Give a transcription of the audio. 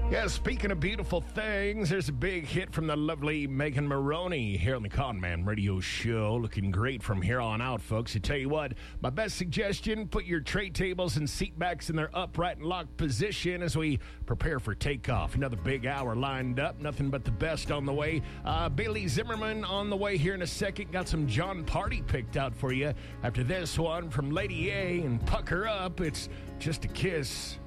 Yeah, speaking of beautiful things, there's a big hit from the lovely Megan Maroney here on the Con Man Radio Show. Looking great from here on out, folks. I tell you what, my best suggestion, put your tray tables and seat backs in their upright and locked position as we prepare for takeoff. Another big hour lined up. Nothing but the best on the way. Bailey Zimmerman on the way here in a second. Got some John Party picked out for you. After this one from Lady A and Pucker Up, it's Just a Kiss.